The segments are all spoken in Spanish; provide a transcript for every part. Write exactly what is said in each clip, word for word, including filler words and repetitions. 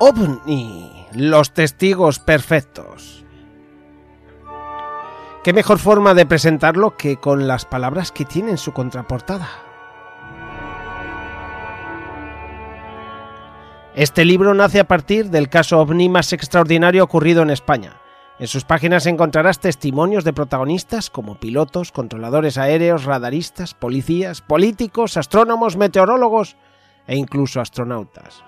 OVNI, los testigos perfectos. ¿Qué mejor forma de presentarlo que con las palabras que tiene en su contraportada? Este libro nace a partir del caso OVNI más extraordinario ocurrido en España. En sus páginas encontrarás testimonios de protagonistas como pilotos, controladores aéreos, radaristas, policías, políticos, astrónomos, meteorólogos e incluso astronautas.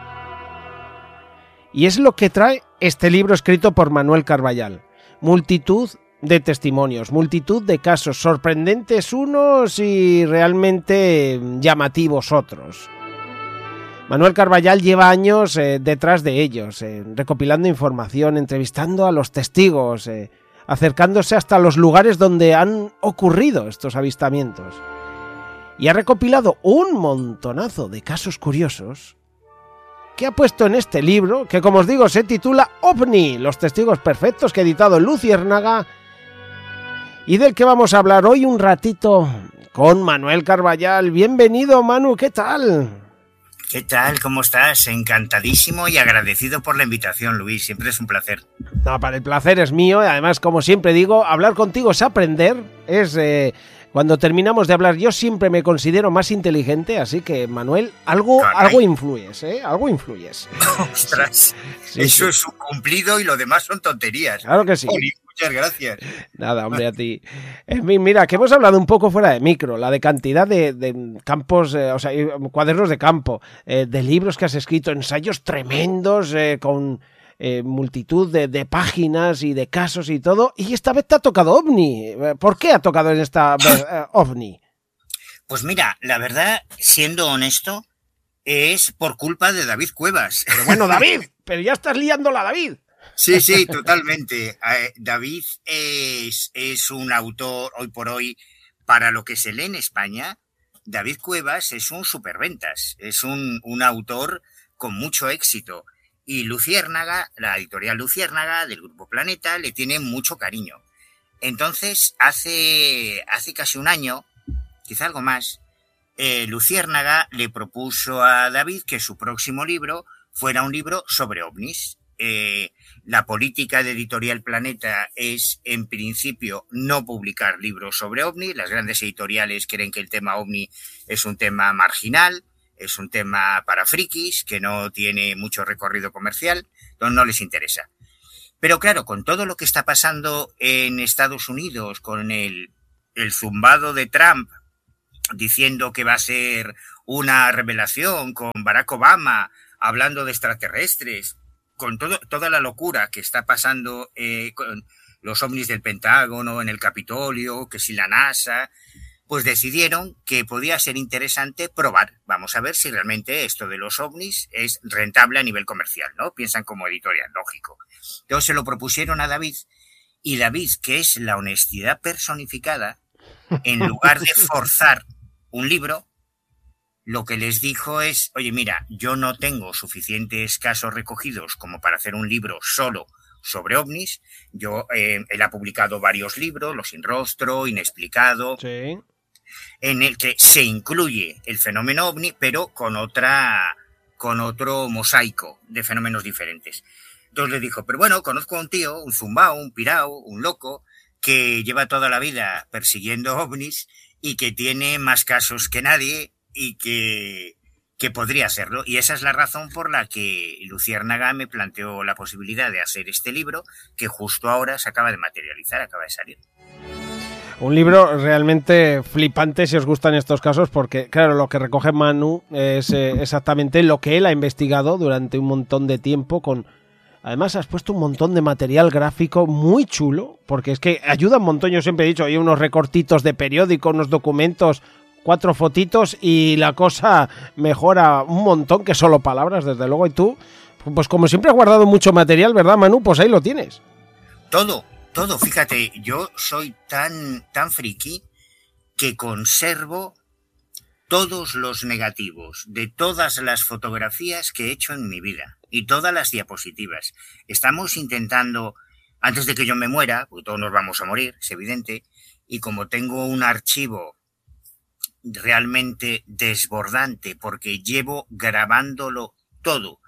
Y es lo que trae este libro escrito por Manuel Carballal. Multitud de testimonios, multitud de casos, sorprendentes unos y realmente llamativos otros. Manuel Carballal lleva años eh, detrás de ellos, eh, recopilando información, entrevistando a los testigos, eh, acercándose hasta los lugares donde han ocurrido estos avistamientos. Y ha recopilado un montonazo de casos curiosos que ha puesto en este libro, que como os digo se titula OVNI, los testigos perfectos, que ha editado Luciérnaga, y del que vamos a hablar hoy un ratito con Manuel Carballal. Bienvenido, Manu, ¿qué tal? ¿Qué tal? ¿Cómo estás? Encantadísimo y agradecido por la invitación, Luis. Siempre es un placer. No, para el placer es mío. Además, como siempre digo, hablar contigo es aprender. Es eh, cuando terminamos de hablar, yo siempre me considero más inteligente. Así que, Manuel, algo, algo influyes, ¿eh? Algo influyes. ¡Ostras! Sí, eso sí. Es un cumplido y lo demás son tonterías. Claro que sí. Oli, muchas gracias. Nada, hombre, a ti. En fin, mira, que hemos hablado un poco fuera de micro, la de cantidad de, de campos, eh, o sea, cuadernos de campo, eh, de libros que has escrito, ensayos tremendos, eh, con eh, multitud de, de páginas y de casos y todo, y esta vez te ha tocado OVNI. ¿Por qué ha tocado en esta vez eh, OVNI? Pues mira, la verdad, siendo honesto, es por culpa de David Cuevas. Pero bueno, David, pero ya estás liándola, David. Sí, sí, totalmente. Eh, David es, es un autor, hoy por hoy, para lo que se lee en España, David Cuevas es un superventas, es un, un autor con mucho éxito. Y Luciérnaga, la editorial Luciérnaga del Grupo Planeta, le tiene mucho cariño. Entonces, hace, hace casi un año, quizá algo más, eh, Luciérnaga le propuso a David que su próximo libro fuera un libro sobre ovnis. Eh, la política de Editorial Planeta es, en principio, no publicar libros sobre ovni. Las grandes editoriales creen que el tema ovni es un tema marginal, es un tema para frikis, que no tiene mucho recorrido comercial, entonces no les interesa. Pero claro, con todo lo que está pasando en Estados Unidos, con el, el zumbado de Trump diciendo que va a ser una revelación, con Barack Obama hablando de extraterrestres, con todo, toda la locura que está pasando eh, con los ovnis del Pentágono, en el Capitolio, que si la NASA, pues decidieron que podía ser interesante probar. Vamos a ver si realmente esto de los ovnis es rentable a nivel comercial, ¿no? Piensan como editorial, lógico. Entonces se lo propusieron a David, y David, que es la honestidad personificada, en lugar de forzar un libro, lo que les dijo es, oye, mira, yo no tengo suficientes casos recogidos como para hacer un libro solo sobre ovnis. Yo, eh, él ha publicado varios libros, Los sin rostro, Inexplicado, sí, en el que se incluye el fenómeno ovni, pero con otra, con otro mosaico de fenómenos diferentes. Entonces le dijo, pero bueno, conozco a un tío, un zumbao, un pirao, un loco, que lleva toda la vida persiguiendo ovnis y que tiene más casos que nadie, y que, que podría hacerlo. Y esa es la razón por la que Luciérnaga me planteó la posibilidad de hacer este libro, que justo ahora se acaba de materializar, acaba de salir. Un libro realmente flipante si os gustan estos casos, porque claro, lo que recoge Manu es eh, exactamente lo que él ha investigado durante un montón de tiempo. Con Además has puesto un montón de material gráfico muy chulo, porque es que ayuda un montón. Yo siempre he dicho, hay unos recortitos de periódico, unos documentos, cuatro fotitos y la cosa mejora un montón, que solo palabras, desde luego. Y tú, pues como siempre has guardado mucho material, ¿verdad, Manu? Pues ahí lo tienes. Todo, todo. Fíjate, yo soy tan, tan friki que conservo todos los negativos de todas las fotografías que he hecho en mi vida y todas las diapositivas. Estamos intentando, antes de que yo me muera, porque todos nos vamos a morir, es evidente, y como tengo un archivo realmente desbordante, porque llevo grabándolo todo,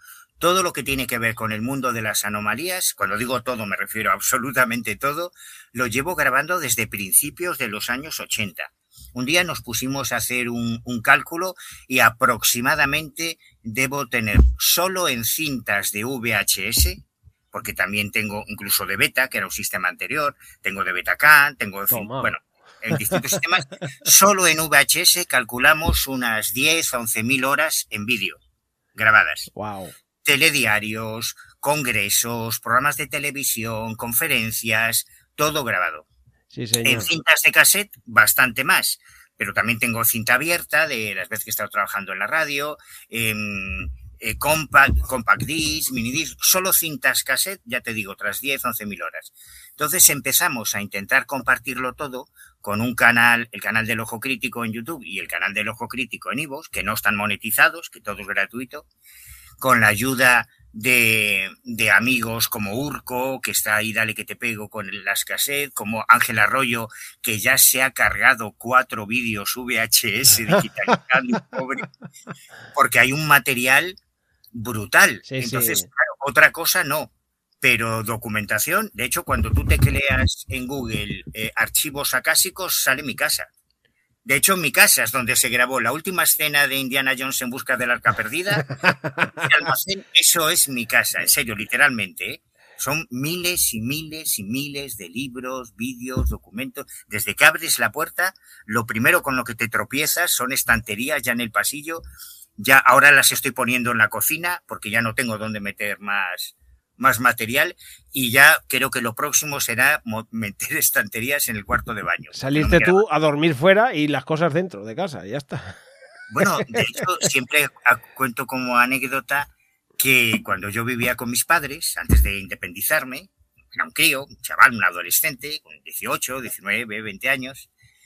todo lo que tiene que ver con el mundo de las anomalías, cuando digo todo me refiero a absolutamente todo, lo llevo grabando desde principios de los años ochenta. Un día nos pusimos a hacer un, un cálculo y aproximadamente debo tener solo en cintas de V H S, porque también tengo incluso de beta, que era un sistema anterior, tengo de Betacam, tengo, Toma. bueno, en distintos sistemas, solo en V H S calculamos unas diez a once mil horas en vídeo grabadas. Wow. Telediarios, congresos, programas de televisión, conferencias, todo grabado. Sí, señor. En cintas de cassette, bastante más, pero también tengo cinta abierta de las veces que he estado trabajando en la radio, eh, eh, compact, compact disc, mini disc, solo cintas cassette, ya te digo, tras diez, once mil horas. Entonces empezamos a intentar compartirlo todo con un canal, el canal del Ojo Crítico en YouTube y el canal del Ojo Crítico en iVoox, que no están monetizados, que todo es gratuito, con la ayuda de, de amigos como Urco, que está ahí, dale que te pego con las cassettes, como Ángel Arroyo, que ya se ha cargado cuatro vídeos V H S digitalizando, pobre, porque hay un material brutal. Sí, Entonces, sí. claro, otra cosa no, pero documentación, de hecho, cuando tú te creas en Google eh, archivos acásicos, sale mi casa. De hecho, en mi casa es donde se grabó la última escena de Indiana Jones en busca del arca perdida. El almacén, eso es mi casa, en serio, literalmente, ¿eh? Son miles y miles y miles de libros, vídeos, documentos. Desde que abres la puerta, lo primero con lo que te tropiezas son estanterías ya en el pasillo. Ya ahora las estoy poniendo en la cocina porque ya no tengo dónde meter más, más material, y ya creo que lo próximo será meter estanterías en el cuarto de baño. Salirte no tú a dormir fuera y las cosas dentro de casa, ya está. Bueno, de hecho, siempre cuento como anécdota que cuando yo vivía con mis padres, antes de independizarme, era un crío, un chaval, un adolescente, con dieciocho, diecinueve, veinte años,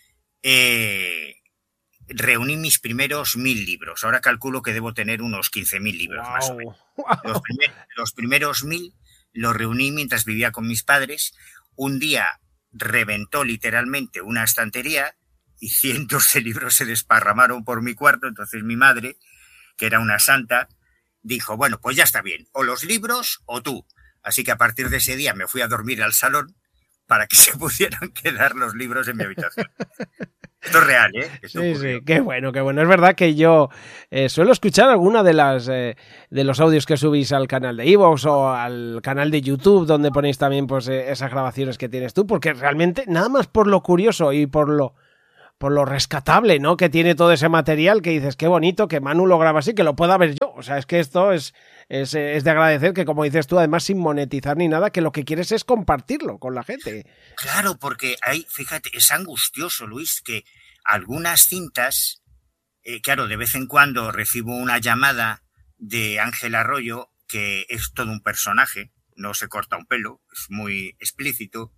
eh, reuní mis primeros mil libros. Ahora calculo que debo tener unos quince mil libros, wow, más o menos. Wow. Los, primer, los primeros mil los reuní mientras vivía con mis padres. Un día reventó literalmente una estantería y cientos de libros se desparramaron por mi cuarto. Entonces mi madre, que era una santa, dijo, bueno, pues ya está bien, o los libros o tú. Así que a partir de ese día me fui a dormir al salón para que se pudieran quedar los libros en mi habitación. Esto es real, ¿eh? Esto sí, ocurrió. Sí, qué bueno, qué bueno. Es verdad que yo eh, suelo escuchar alguna de las eh, de los audios que subís al canal de iVoox o al canal de YouTube, donde ponéis también pues eh, esas grabaciones que tienes tú, porque realmente nada más por lo curioso y por lo por lo rescatable, ¿no? Que tiene todo ese material, que dices, qué bonito que Manu lo graba así, que lo pueda ver yo. O sea, es que esto es, es, es de agradecer, que como dices tú, además sin monetizar ni nada, que lo que quieres es compartirlo con la gente. Claro, porque hay, fíjate, es angustioso, Luis, que algunas cintas, eh, claro, de vez en cuando recibo una llamada de Ángel Arroyo, que es todo un personaje, no se corta un pelo, es muy explícito,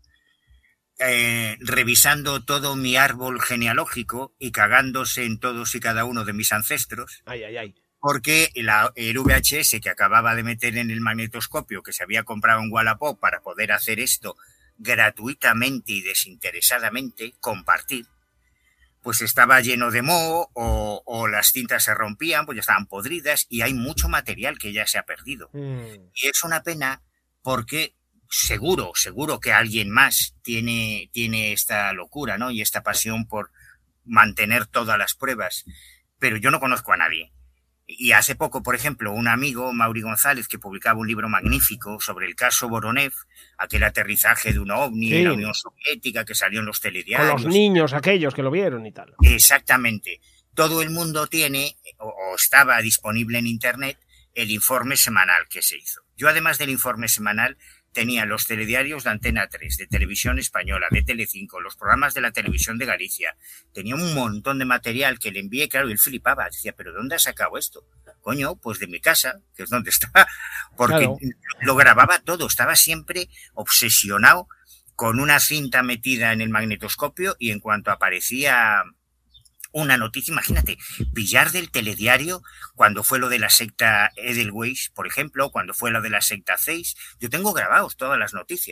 Eh, revisando todo mi árbol genealógico y cagándose en todos y cada uno de mis ancestros. Ay, ay, ay. Porque la, el V H S que acababa de meter en el magnetoscopio, que se había comprado en Wallapop para poder hacer esto gratuitamente y desinteresadamente, compartir, pues estaba lleno de moho o, o las cintas se rompían, pues ya estaban podridas, y hay mucho material que ya se ha perdido. Mm. Y es una pena porque seguro, seguro que alguien más tiene, tiene esta locura, ¿no? Y esta pasión por mantener todas las pruebas, pero yo no conozco a nadie. Y hace poco, por ejemplo, un amigo, Mauri González, que publicaba un libro magnífico sobre el caso Voronev, aquel aterrizaje de un ovni sí. en la Unión Soviética que salió en los telediarios. Con los niños aquellos que lo vieron y tal. Exactamente. Todo el mundo tiene, o, o estaba disponible en Internet, el informe semanal que se hizo. Yo, además del informe semanal, tenía los telediarios de Antena tres, de Televisión Española, de Telecinco, los programas de la Televisión de Galicia. Tenía un montón de material que le envié, claro, y él flipaba. Decía, ¿pero dónde has sacado esto? Coño, pues de mi casa, que es donde está, porque claro. Lo grababa todo. Estaba siempre obsesionado con una cinta metida en el magnetoscopio, y en cuanto aparecía una noticia, imagínate, pillar del telediario cuando fue lo de la secta Edelweiss, por ejemplo, cuando fue lo de la secta Zeiss. Yo tengo grabados todas las noticias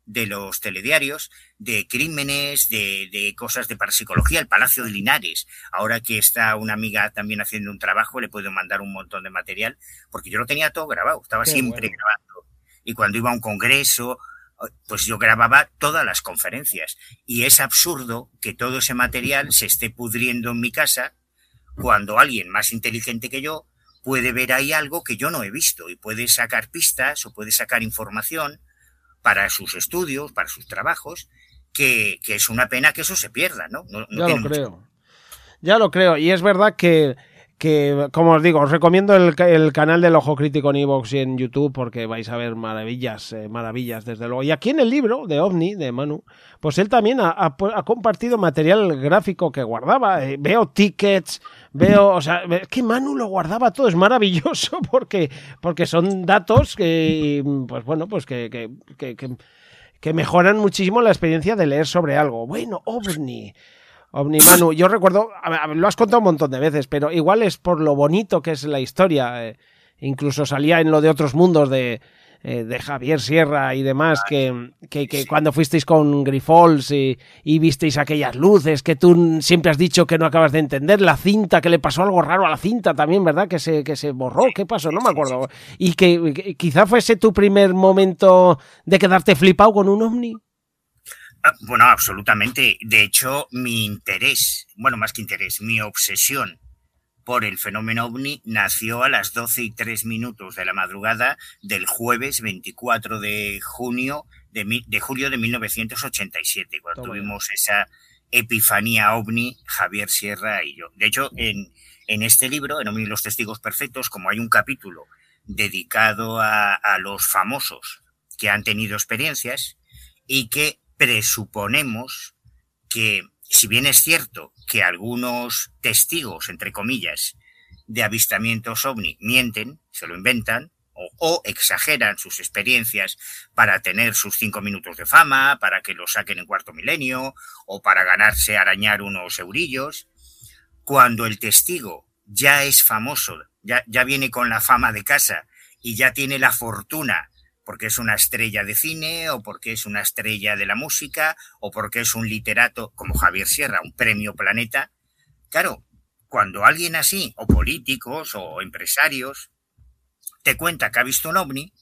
de los telediarios, de crímenes, de, de cosas de parapsicología, el Palacio de Linares. Ahora que está una amiga también haciendo un trabajo, le puedo mandar un montón de material, porque yo lo tenía todo grabado, estaba Qué siempre bueno. grabando. Y cuando iba a un congreso, pues yo grababa todas las conferencias. Y es absurdo que todo ese material se esté pudriendo en mi casa cuando alguien más inteligente que yo puede ver ahí algo que yo no he visto y puede sacar pistas o puede sacar información para sus estudios, para sus trabajos, que, que es una pena que eso se pierda, ¿no? no, no ya lo creo. Mucho. Ya lo creo. Y es verdad que, que como os digo, os recomiendo el, el canal del Ojo Crítico en iVoox y en YouTube porque vais a ver maravillas, eh, maravillas, desde luego. Y aquí en el libro de OVNI, de Manu, pues él también ha, ha, ha compartido material gráfico que guardaba. Eh, veo tickets, veo... O sea, es que Manu lo guardaba todo. Es maravilloso porque, porque son datos que, pues bueno, pues que... que, que, que que mejoran muchísimo la experiencia de leer sobre algo. Bueno, OVNI. OVNI, Manu, yo recuerdo, a ver, lo has contado un montón de veces, pero igual es por lo bonito que es la historia. Eh, incluso salía en lo de otros mundos de, eh, de Javier Sierra y demás, que, que, que cuando fuisteis con Grifols y, y visteis aquellas luces que tú siempre has dicho que no acabas de entender, la cinta, que le pasó algo raro a la cinta también, ¿verdad? Que se, que se borró, ¿qué pasó? No me acuerdo. Y que, que quizá fuese tu primer momento de quedarte flipado con un OVNI. Bueno, absolutamente. De hecho, mi interés, bueno, más que interés, mi obsesión por el fenómeno OVNI nació a las doce y tres minutos de la madrugada del jueves veinticuatro de junio de, mi, de julio de mil novecientos ochenta y siete, cuando Toma. tuvimos esa epifanía OVNI, Javier Sierra y yo. De hecho, en, en este libro, en OVNI y los testigos perfectos, como hay un capítulo dedicado a, a los famosos que han tenido experiencias y que presuponemos que, si bien es cierto que algunos testigos, entre comillas, de avistamientos OVNI mienten, se lo inventan o, o exageran sus experiencias para tener sus cinco minutos de fama, para que lo saquen en Cuarto Milenio o para ganarse, arañar unos eurillos, cuando el testigo ya es famoso, ya, ya viene con la fama de casa y ya tiene la fortuna porque es una estrella de cine o porque es una estrella de la música o porque es un literato como Javier Sierra, un premio Planeta. Claro, cuando alguien así, o políticos o empresarios, te cuenta que ha visto un OVNI,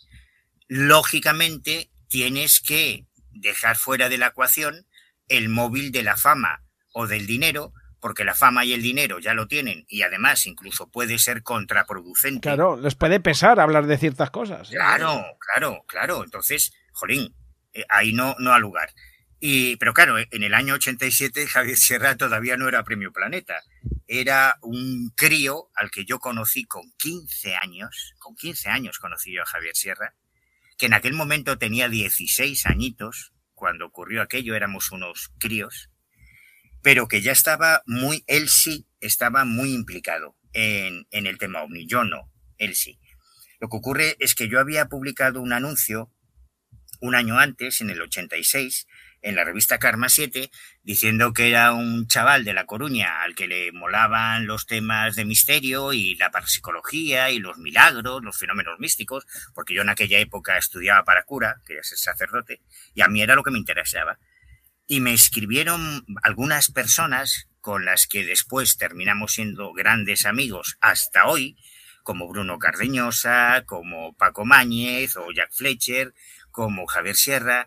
lógicamente tienes que dejar fuera de la ecuación el móvil de la fama o del dinero, porque la fama y el dinero ya lo tienen y además incluso puede ser contraproducente. Claro, les puede pesar hablar de ciertas cosas. Claro, ¿eh? claro, claro. Entonces, jolín, eh, ahí no, no ha lugar. Y, pero claro, en el año ochenta y siete Javier Sierra todavía no era Premio Planeta. Era un crío al que yo conocí con quince años, con quince años conocí yo a Javier Sierra, que en aquel momento tenía dieciséis añitos, cuando ocurrió aquello éramos unos críos, pero que ya estaba muy, él sí estaba muy implicado en, en el tema OVNI, yo no, él sí. Lo que ocurre es que yo había publicado un anuncio un año antes, en el ochenta y seis, en la revista Karma siete, diciendo que era un chaval de La Coruña al que le molaban los temas de misterio y la parapsicología y los milagros, los fenómenos místicos, porque yo en aquella época estudiaba para cura, quería ser sacerdote, y a mí era lo que me interesaba. Y me escribieron algunas personas con las que después terminamos siendo grandes amigos hasta hoy, como Bruno Cardeñosa, como Paco Máñez o Jack Fletcher, como Javier Sierra.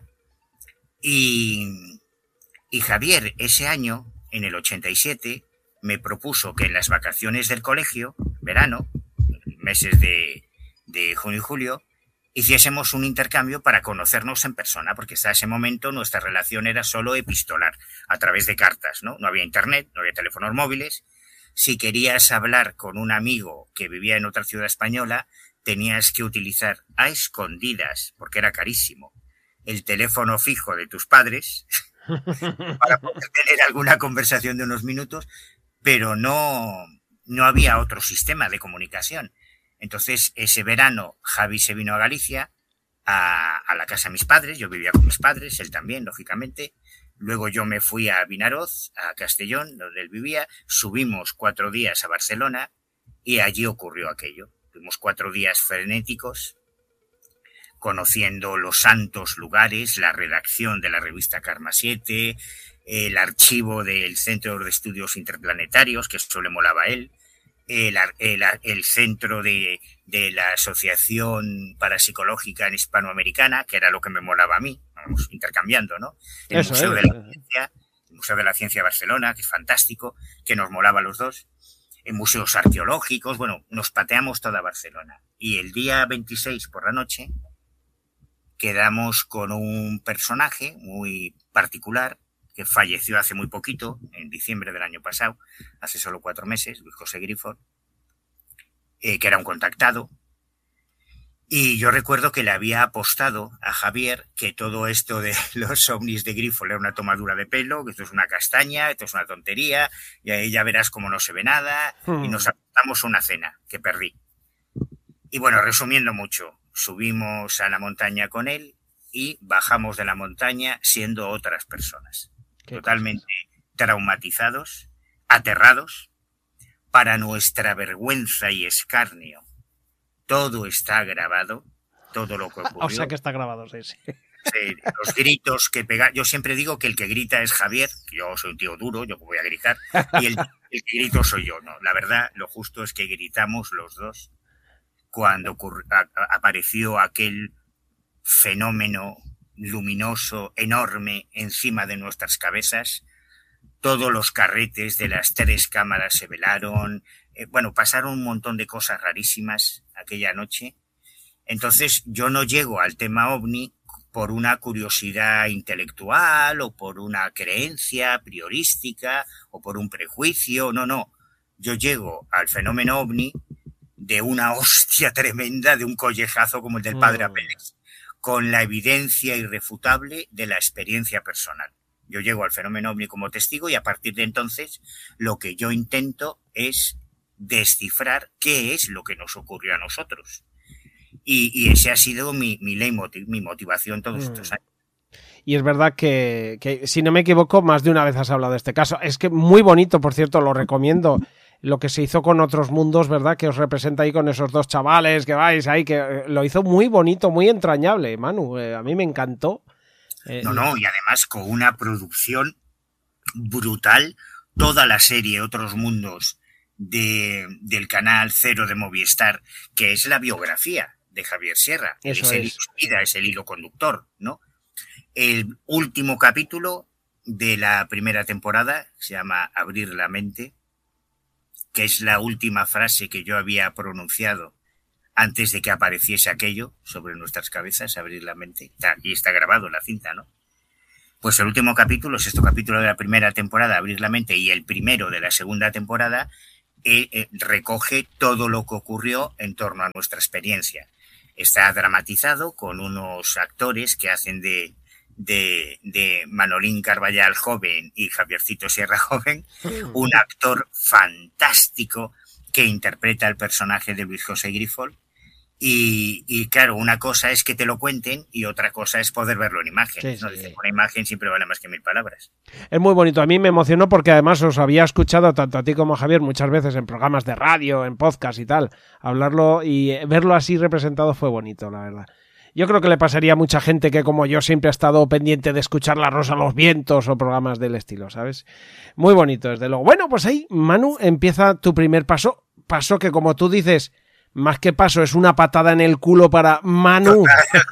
Y, y Javier ese año, en el ochenta y siete, me propuso que en las vacaciones del colegio, verano, meses de, de junio y julio, hiciésemos un intercambio para conocernos en persona, porque hasta ese momento nuestra relación era solo epistolar, a través de cartas, ¿no? No había internet, no había teléfonos móviles. Si querías hablar con un amigo que vivía en otra ciudad española, tenías que utilizar a escondidas, porque era carísimo, el teléfono fijo de tus padres para poder tener alguna conversación de unos minutos, pero no, no había otro sistema de comunicación. Entonces, ese verano, Javi se vino a Galicia, a, a la casa de mis padres. Yo vivía con mis padres, él también, lógicamente. Luego yo me fui a Vinaroz, a Castellón, donde él vivía. Subimos cuatro días a Barcelona y allí ocurrió aquello. Tuvimos cuatro días frenéticos, conociendo los santos lugares, la redacción de la revista Karma siete, el archivo del Centro de Estudios Interplanetarios, que eso le molaba a él, el, el, el centro de, de la Asociación Parapsicológica Hispanoamericana, que era lo que me molaba a mí, vamos intercambiando, ¿no? El Eso Museo es. de la Ciencia, el Museo de la Ciencia de Barcelona, que es fantástico, que nos molaba a los dos, en museos arqueológicos, bueno, nos pateamos toda Barcelona. Y el día veintiséis por la noche quedamos con un personaje muy particular que falleció hace muy poquito, en diciembre del año pasado, hace solo cuatro meses, Luis José Grifol, eh, que era un contactado. Y yo recuerdo que le había apostado a Javier que todo esto de los ovnis de Grifol era una tomadura de pelo, que esto es una castaña, esto es una tontería, y ahí ya verás cómo no se ve nada, hmm. y nos apostamos una cena, que perdí. Y bueno, resumiendo mucho, subimos a la montaña con él y bajamos de la montaña siendo otras personas. Totalmente traumatizados, aterrados, para nuestra vergüenza y escarnio. Todo está grabado, todo lo que ocurrió. O sea que está grabado, sí, sí. Sí, los gritos que pega. Yo siempre digo que el que grita es Javier, yo soy un tío duro, yo voy a gritar, y el, el que grito soy yo. No, la verdad, lo justo es que gritamos los dos cuando ocurri- a, a, apareció aquel fenómeno luminoso, enorme, encima de nuestras cabezas. Todos los carretes de las tres cámaras se velaron. Eh, bueno, pasaron un montón de cosas rarísimas aquella noche. Entonces, yo no llego al tema ovni por una curiosidad intelectual o por una creencia priorística o por un prejuicio. No, no. Yo llego al fenómeno ovni de una hostia tremenda, de un collejazo como el del padre Apeles, con la evidencia irrefutable de la experiencia personal. Yo llego al fenómeno ovni como testigo y a partir de entonces lo que yo intento es descifrar qué es lo que nos ocurrió a nosotros. Y, y ese ha sido mi, mi leitmotiv, mi motivación todos estos años. Y es verdad que, que, si no me equivoco, más de una vez has hablado de este caso. Es que muy bonito, por cierto, lo recomiendo. Lo que se hizo con Otros Mundos, ¿verdad? Que os representa ahí con esos dos chavales que vais ahí, que lo hizo muy bonito, muy entrañable, Manu. Eh, a mí me encantó. Eh, no, no, y además con una producción brutal. Toda la serie Otros Mundos de, del canal Cero de Movistar, que es la biografía de Javier Sierra. Eso es el es. hilo, vida, es el hilo conductor, ¿no? El último capítulo de la primera temporada se llama Abrir la mente, que es la última frase que yo había pronunciado antes de que apareciese aquello sobre nuestras cabezas, abrir la mente. Y está grabado en la cinta, ¿no? Pues el último capítulo, el sexto capítulo de la primera temporada, Abrir la mente, y el primero de la segunda temporada, eh, eh, recoge todo lo que ocurrió en torno a nuestra experiencia. Está dramatizado con unos actores que hacen de, de, de Manolín Carballal joven y Javiercito Sierra joven, un actor fantástico que interpreta el personaje de Luis José Grifol. Y, y claro, una cosa es que te lo cuenten y otra cosa es poder verlo en imágenes. Sí, ¿no? Sí. Una imagen siempre vale más que mil palabras. Es muy bonito. A mí me emocionó porque además os había escuchado tanto a ti como a Javier muchas veces en programas de radio, en podcast y tal. Hablarlo y verlo así representado fue bonito, la verdad. Yo creo que le pasaría a mucha gente que como yo siempre ha estado pendiente de escuchar La Rosa a los Vientos o programas del estilo, ¿sabes? Muy bonito, desde luego. Bueno, pues ahí, Manu, empieza tu primer paso. Paso que, como tú dices, más que paso, es una patada en el culo para Manu.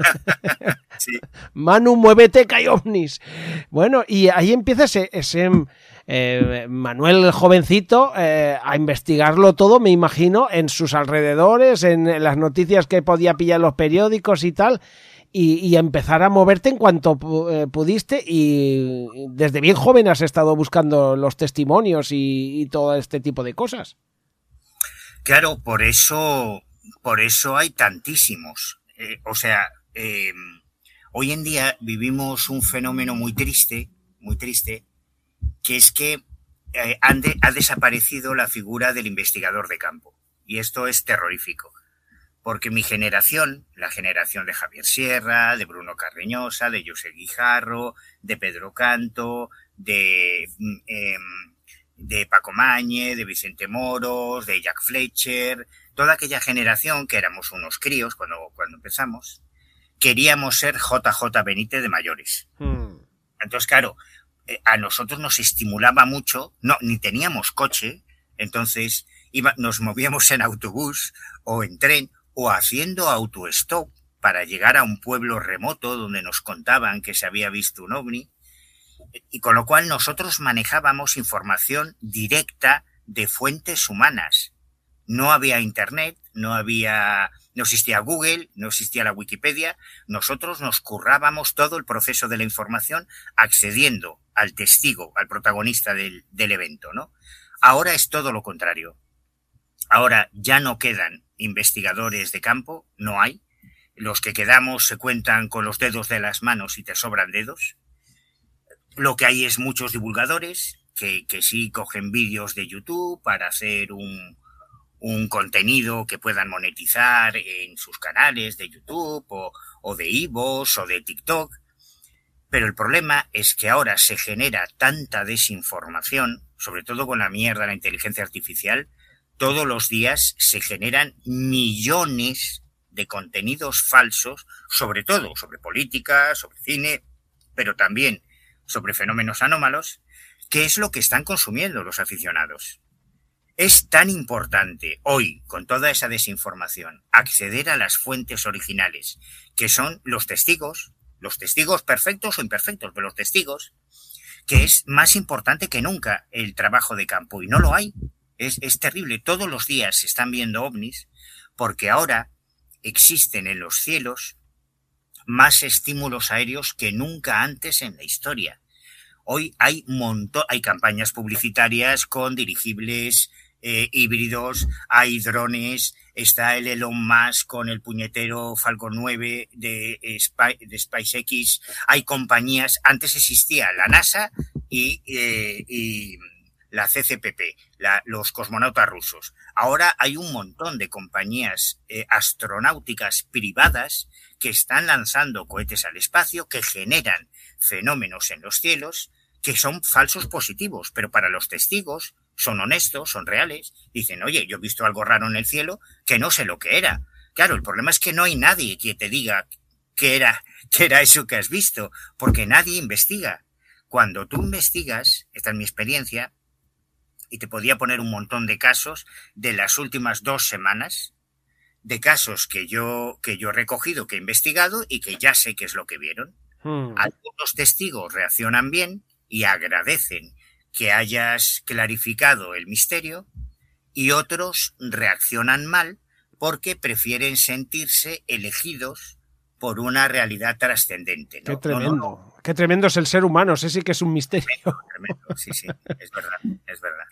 Sí. Manu, muévete, que hay ovnis. Bueno, y ahí empieza ese, ese eh, Manuel jovencito eh, a investigarlo todo, me imagino, en sus alrededores, en las noticias que podía pillar en los periódicos y tal, y, y empezar a moverte en cuanto eh, pudiste, y desde bien joven has estado buscando los testimonios y, y todo este tipo de cosas. Claro, por eso, por eso hay tantísimos. Eh, o sea, eh, hoy en día vivimos un fenómeno muy triste, muy triste, que es que eh, han de, ha desaparecido la figura del investigador de campo. Y esto es terrorífico. Porque mi generación, la generación de Javier Sierra, de Bruno Carreñosa, de José Guijarro, de Pedro Canto, de... Eh, de Paco Mañe, de Vicente Moros, de Jack Fletcher, toda aquella generación que éramos unos críos cuando, cuando empezamos, queríamos ser J J Benítez de mayores. Hmm. Entonces, claro, eh, a nosotros nos estimulaba mucho, no, ni teníamos coche, entonces iba, nos movíamos en autobús o en tren o haciendo autostop para llegar a un pueblo remoto donde nos contaban que se había visto un ovni, y con lo cual nosotros manejábamos información directa de fuentes humanas. No había internet, no había, no existía Google, no existía la Wikipedia. Nosotros nos currábamos todo el proceso de la información accediendo al testigo, al protagonista del, del evento, ¿no? Ahora es todo lo contrario. Ahora ya no quedan investigadores de campo, no hay. Los que quedamos se cuentan con los dedos de las manos y te sobran dedos. Lo que hay es muchos divulgadores que, que sí cogen vídeos de YouTube para hacer un, un contenido que puedan monetizar en sus canales de YouTube o, o de iVoox o de TikTok. Pero el problema es que ahora se genera tanta desinformación, sobre todo con la mierda de la inteligencia artificial. Todos los días se generan millones de contenidos falsos, sobre todo sobre política, sobre cine, pero también sobre fenómenos anómalos, que es lo que están consumiendo los aficionados. Es tan importante hoy, con toda esa desinformación, acceder a las fuentes originales, que son los testigos, los testigos perfectos o imperfectos, pero los testigos, que es más importante que nunca el trabajo de campo, y no lo hay. Es, es terrible. Todos los días se están viendo ovnis, porque ahora existen en los cielos más estímulos aéreos que nunca antes en la historia. Hoy hay montón, hay campañas publicitarias con dirigibles eh, híbridos, hay drones, está el Elon Musk con el puñetero Falcon nueve de, Spy, de SpaceX, hay compañías, antes existía la NASA y, eh, y la C C P P, la, los cosmonautas rusos. Ahora hay un montón de compañías eh, astronáuticas privadas que están lanzando cohetes al espacio, que generan fenómenos en los cielos, que son falsos positivos, pero para los testigos son honestos, son reales. Dicen, oye, yo he visto algo raro en el cielo que no sé lo que era. Claro, el problema es que no hay nadie que te diga qué era, qué era eso que has visto, porque nadie investiga. Cuando tú investigas, esta es mi experiencia, y te podía poner un montón de casos de las últimas dos semanas, de casos que yo, que yo he recogido, que he investigado y que ya sé qué es lo que vieron. Hmm. Algunos testigos reaccionan bien y agradecen que hayas clarificado el misterio, y otros reaccionan mal porque prefieren sentirse elegidos por una realidad trascendente, ¿no? Qué tremendo, no, no, no. Qué tremendo es el ser humano, ese sí que es un misterio. Tremendo, tremendo, sí, sí, es verdad, es verdad.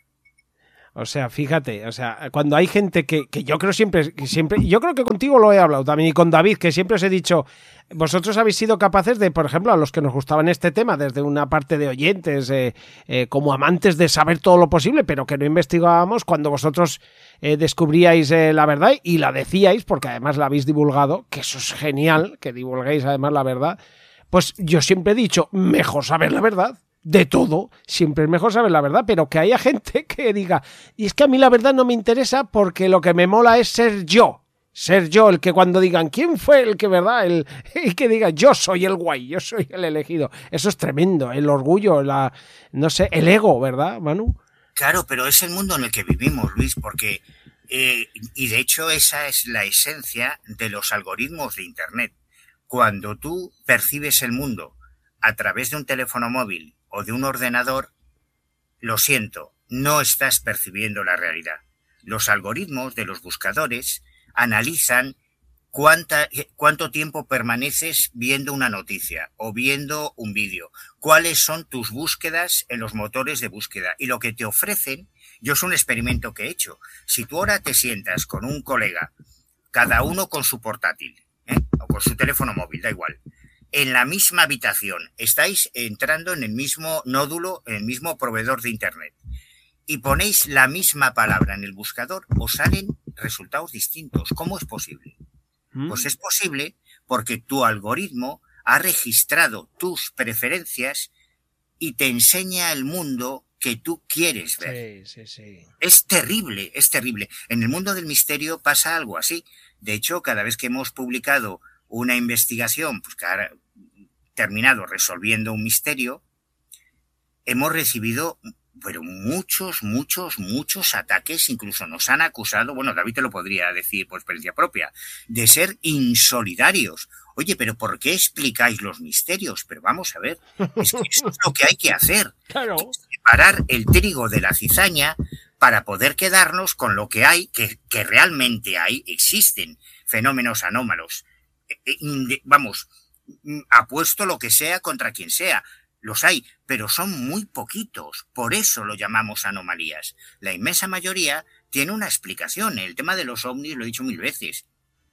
O sea, fíjate, o sea, cuando hay gente que, que yo creo siempre, que siempre, yo creo que contigo lo he hablado también, y con David, que siempre os he dicho, vosotros habéis sido capaces de, por ejemplo, a los que nos gustaban este tema, desde una parte de oyentes, eh, eh, como amantes de saber todo lo posible, pero que no investigábamos, cuando vosotros eh, descubríais eh, la verdad y la decíais, porque además la habéis divulgado, que eso es genial, que divulguéis además la verdad, pues yo siempre he dicho, mejor saber la verdad. De todo, siempre es mejor saber la verdad, pero que haya gente que diga, y es que a mí la verdad no me interesa porque lo que me mola es ser yo, ser yo, el que cuando digan quién fue el que, verdad, el, el que diga yo soy el guay, yo soy el elegido, eso es tremendo, el orgullo, la, no sé, el ego, ¿verdad, Manu? Claro, pero es el mundo en el que vivimos, Luis, porque, eh, y de hecho esa es la esencia de los algoritmos de Internet. Cuando tú percibes el mundo a través de un teléfono móvil o de un ordenador, lo siento, no estás percibiendo la realidad. Los algoritmos de los buscadores analizan cuánta, cuánto tiempo permaneces viendo una noticia o viendo un vídeo, cuáles son tus búsquedas en los motores de búsqueda, y lo que te ofrecen. Yo es un experimento que he hecho. Si tú ahora te sientas con un colega, cada uno con su portátil, ¿eh? o con su teléfono móvil, da igual, en la misma habitación, estáis entrando en el mismo nódulo, en el mismo proveedor de Internet, y ponéis la misma palabra en el buscador, os salen resultados distintos. ¿Cómo es posible? ¿Mm? Pues es posible porque tu algoritmo ha registrado tus preferencias y te enseña el mundo que tú quieres ver. Sí, sí, sí. Es terrible, es terrible. En el mundo del misterio pasa algo así. De hecho, cada vez que hemos publicado una investigación pues, que ha terminado resolviendo un misterio, hemos recibido pero muchos, muchos, muchos ataques, incluso nos han acusado, bueno, David te lo podría decir por experiencia propia, de ser insolidarios. Oye, pero ¿por qué explicáis los misterios? Pero vamos a ver, es que eso es lo que hay que hacer. Claro. Separar el trigo de la cizaña para poder quedarnos con lo que hay, que, que realmente hay, existen fenómenos anómalos. Vamos, apuesto lo que sea contra quien sea. Los hay, pero son muy poquitos, por eso lo llamamos anomalías. La inmensa mayoría tiene una explicación. El tema de los ovnis lo he dicho mil veces.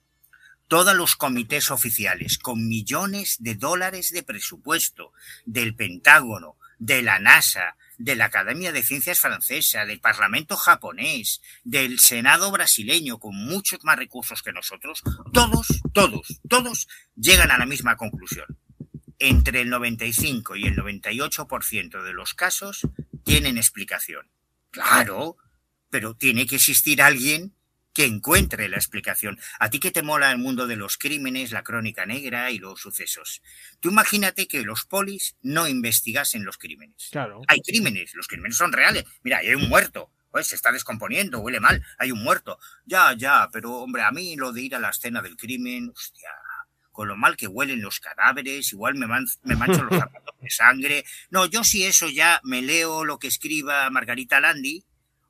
Todos los comités oficiales con millones de dólares de presupuesto del Pentágono, de la NASA, de la Academia de Ciencias Francesa, del Parlamento japonés, del Senado brasileño, con muchos más recursos que nosotros, todos, todos, todos llegan a la misma conclusión. Entre el noventa y cinco y el noventa y ocho por ciento de los casos tienen explicación. Claro, pero tiene que existir alguien que encuentre la explicación. A ti que te mola el mundo de los crímenes, la crónica negra y los sucesos. Tú imagínate que los polis no investigasen los crímenes. Claro. Hay crímenes, los crímenes son reales. Mira, hay un muerto. Pues se está descomponiendo, huele mal, hay un muerto. Ya, ya, pero hombre, a mí lo de ir a la escena del crimen, hostia, con lo mal que huelen los cadáveres, igual me, man, me mancho los zapatos de sangre. No, yo sí eso ya me leo lo que escriba Margarita Landi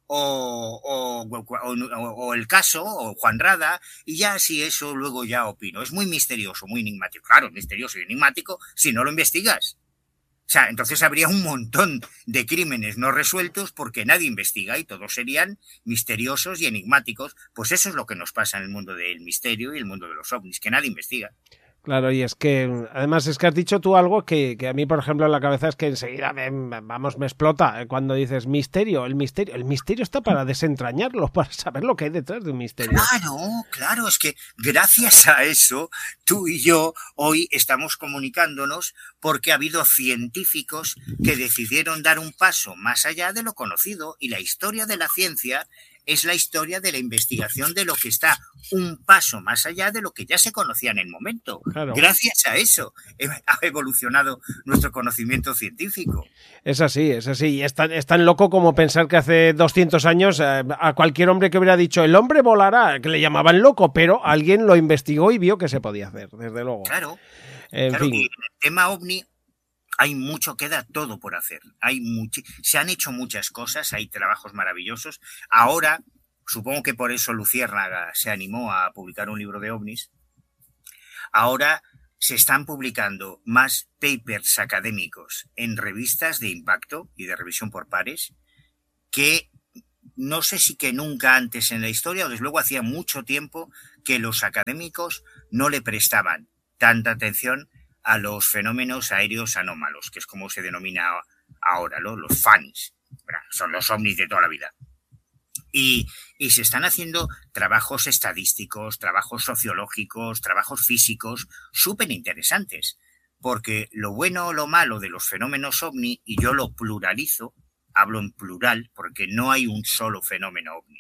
o, o, o, o el caso, o Juan Rada, y ya sí eso luego ya opino. Es muy misterioso, muy enigmático. Claro, misterioso y enigmático si no lo investigas. O sea, entonces habría un montón de crímenes no resueltos porque nadie investiga y todos serían misteriosos y enigmáticos. Pues eso es lo que nos pasa en el mundo del misterio y el mundo de los ovnis, que nadie investiga. Claro, y es que, además es que has dicho tú algo que, que a mí, por ejemplo, en la cabeza es que enseguida, me, vamos, me explota cuando dices misterio, el misterio. El misterio está para desentrañarlo, para saber lo que hay detrás de un misterio. Claro, claro, es que gracias a eso, tú y yo hoy estamos comunicándonos porque ha habido científicos que decidieron dar un paso más allá de lo conocido y la historia de la ciencia es la historia de la investigación de lo que está un paso más allá de lo que ya se conocía en el momento. Claro. Gracias a eso ha evolucionado nuestro conocimiento científico. Es así, es así. Y es tan, es tan loco como pensar que hace doscientos años eh, a cualquier hombre que hubiera dicho el hombre volará, que le llamaban loco, pero alguien lo investigó y vio que se podía hacer, desde luego. Claro. En claro, fin. Y en el tema ovni hay mucho, queda todo por hacer. Hay mucho, se han hecho muchas cosas, hay trabajos maravillosos. Ahora, supongo que por eso Luciérnaga se animó a publicar un libro de ovnis. Ahora se están publicando más papers académicos en revistas de impacto y de revisión por pares que no sé si que nunca antes en la historia, o desde luego hacía mucho tiempo que los académicos no le prestaban tanta atención a los fenómenos aéreos anómalos, que es como se denomina ahora, ¿no? Los F A N Is, son los ovnis de toda la vida. Y, y se están haciendo trabajos estadísticos, trabajos sociológicos, trabajos físicos súper interesantes, porque lo bueno o lo malo de los fenómenos ovni, y yo lo pluralizo, hablo en plural, porque no hay un solo fenómeno ovni.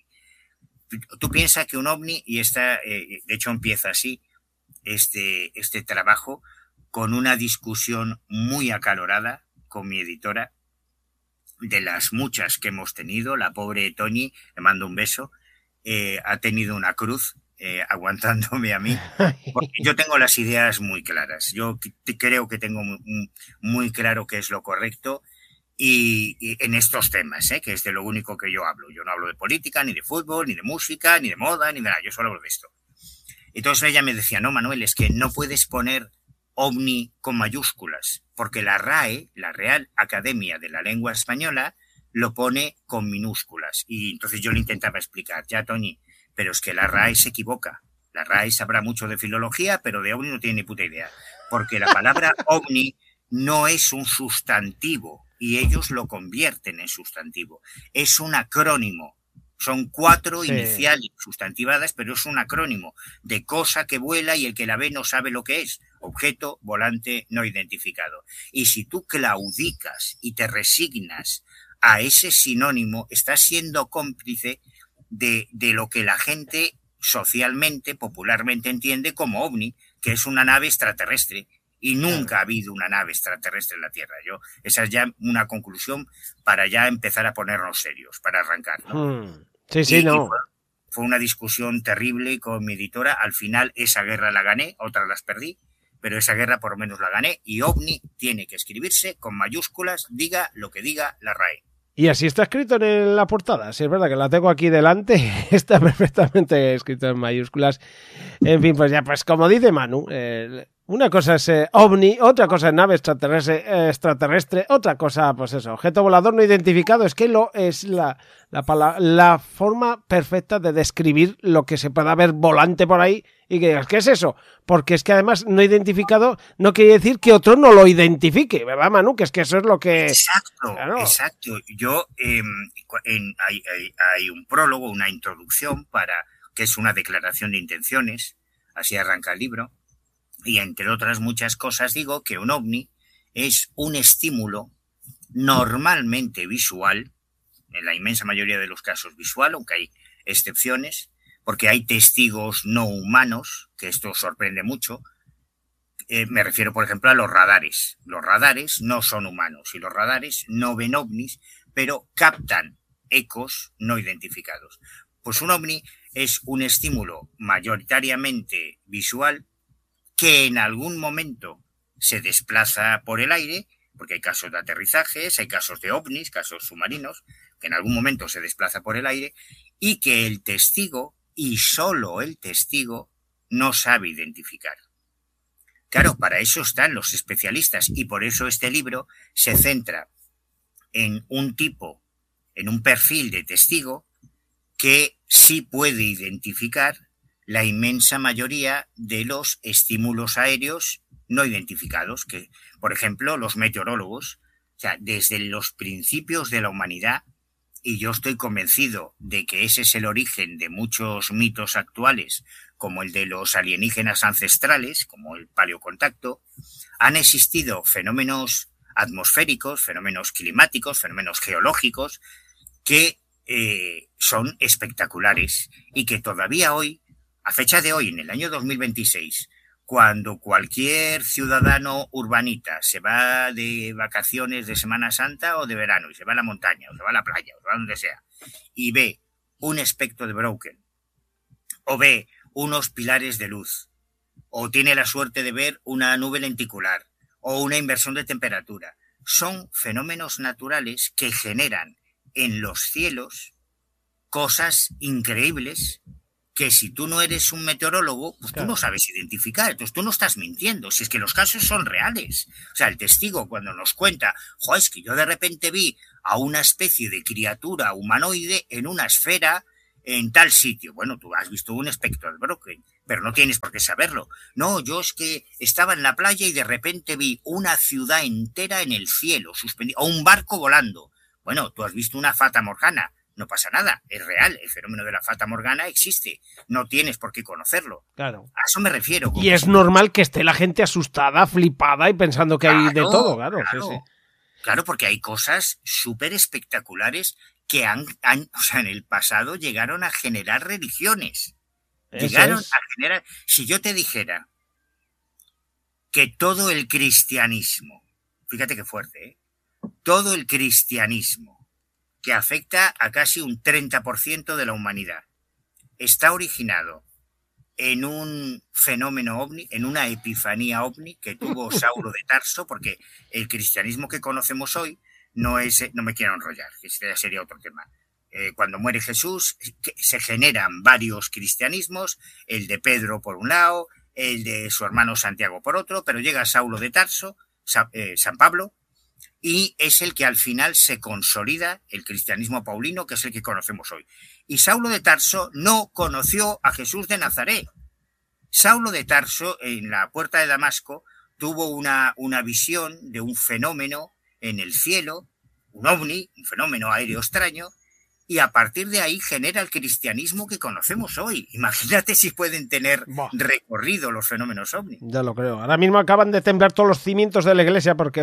Tú piensas que un ovni, y esta, eh, de hecho empieza así, este, este trabajo, con una discusión muy acalorada con mi editora, de las muchas que hemos tenido. La pobre Tony, le mando un beso, eh, ha tenido una cruz eh, aguantándome a mí, porque yo tengo las ideas muy claras. Yo creo que tengo muy, muy claro qué es lo correcto y, y en estos temas, ¿eh? Que es de lo único que yo hablo. Yo no hablo de política, ni de fútbol, ni de música, ni de moda, ni de nada. Yo solo hablo de esto. Entonces ella me decía, no, Manuel, es que no puedes poner ovni con mayúsculas, porque la R A E, la Real Academia de la Lengua Española, lo pone con minúsculas. Y entonces yo le intentaba explicar, ya, Tony, pero es que la R A E se equivoca. La R A E sabrá mucho de filología, pero de ovni no tiene ni puta idea. Porque la palabra ovni no es un sustantivo, y ellos lo convierten en sustantivo. Es un acrónimo. Son cuatro sí. iniciales sustantivadas, pero es un acrónimo de cosa que vuela y el que la ve no sabe lo que es. Objeto volante no identificado. Y si tú claudicas y te resignas a ese sinónimo, estás siendo cómplice de, de lo que la gente socialmente, popularmente entiende como ovni, que es una nave extraterrestre. Y nunca ha habido una nave extraterrestre en la Tierra. Yo, esa es ya una conclusión para ya empezar a ponernos serios, para arrancar, ¿no? Hmm. Sí, sí, y, no. Y fue, fue una discusión terrible con mi editora. Al final esa guerra la gané, otras las perdí, pero esa guerra por lo menos la gané. Y ovni tiene que escribirse con mayúsculas, diga lo que diga la R A E. Y así está escrito en la portada. Sí, es verdad que la tengo aquí delante. Está perfectamente escrito en mayúsculas. En fin, pues ya, pues como dice Manu, eh, una cosa es eh, ovni, otra cosa es nave extraterrestre, eh, extraterrestre, otra cosa, pues eso, objeto volador no identificado. Es que lo es la, la, la, la forma perfecta de describir lo que se pueda ver volante por ahí y que digas, ¿qué es eso? Porque es que además no identificado no quiere decir que otro no lo identifique, ¿verdad, Manu? Que es que eso es lo que... Exacto, claro. exacto. Yo, eh, en, hay, hay, hay un prólogo, una introducción para que es una declaración de intenciones, así arranca el libro, y entre otras muchas cosas digo que un ovni es un estímulo normalmente visual, en la inmensa mayoría de los casos visual, aunque hay excepciones, porque hay testigos no humanos, que esto sorprende mucho. Eh, me refiero, por ejemplo, a los radares. Los radares no son humanos y los radares no ven ovnis, pero captan ecos no identificados. Pues un ovni es un estímulo mayoritariamente visual que en algún momento se desplaza por el aire, porque hay casos de aterrizajes, hay casos de ovnis, casos submarinos, que en algún momento se desplaza por el aire y que el testigo, y solo el testigo, no sabe identificar. Claro, para eso están los especialistas y por eso este libro se centra en un tipo, en un perfil de testigo que sí puede identificar la inmensa mayoría de los estímulos aéreos no identificados, que, por ejemplo, los meteorólogos, o sea, desde los principios de la humanidad, y yo estoy convencido de que ese es el origen de muchos mitos actuales, como el de los alienígenas ancestrales, como el paleocontacto, han existido fenómenos atmosféricos, fenómenos climáticos, fenómenos geológicos, que eh, son espectaculares y que todavía hoy, a fecha de hoy, en el año dos mil veintiséis, cuando cualquier ciudadano urbanita se va de vacaciones de Semana Santa o de verano y se va a la montaña o se va a la playa o se va a donde sea y ve un espectro de Broken o ve unos pilares de luz o tiene la suerte de ver una nube lenticular o una inversión de temperatura, son fenómenos naturales que generan en los cielos cosas increíbles que si tú no eres un meteorólogo, pues claro, tú no sabes identificar, entonces tú no estás mintiendo, si es que los casos son reales. O sea, el testigo cuando nos cuenta, jo, es que yo de repente vi a una especie de criatura humanoide en una esfera en tal sitio. Bueno, tú has visto un espectro del Broken, pero no tienes por qué saberlo. No, yo es que estaba en la playa y de repente vi una ciudad entera en el cielo, suspendida, o un barco volando. Bueno, tú has visto una fata morgana. No pasa nada, es real, el fenómeno de la fata morgana existe, no tienes por qué conocerlo. Claro. A eso me refiero. Y es normal que esté la gente asustada, flipada y pensando que claro, hay de todo, claro. Claro, sí, sí. Claro, porque hay cosas súper espectaculares que han, han, o sea, en el pasado llegaron a generar religiones. Eso llegaron es. a generar... Si yo te dijera que todo el cristianismo, fíjate qué fuerte, ¿eh? Todo el cristianismo que afecta a casi un treinta por ciento de la humanidad, está originado en un fenómeno ovni, en una epifanía ovni que tuvo Saulo de Tarso, porque el cristianismo que conocemos hoy no es, no me quiero enrollar, que sería otro tema. Eh, cuando muere Jesús, se generan varios cristianismos, el de Pedro por un lado, el de su hermano Santiago por otro, pero llega Saulo de Tarso, San, eh, San Pablo, y es el que al final se consolida el cristianismo paulino, que es el que conocemos hoy. Y Saulo de Tarso no conoció a Jesús de Nazaret. Saulo de Tarso, en la puerta de Damasco, tuvo una, una visión de un fenómeno en el cielo, un ovni, un fenómeno aéreo extraño, y a partir de ahí genera el cristianismo que conocemos hoy. Imagínate si pueden tener Buah. recorrido los fenómenos ovni. Ya lo creo. Ahora mismo acaban de temblar todos los cimientos de la iglesia porque...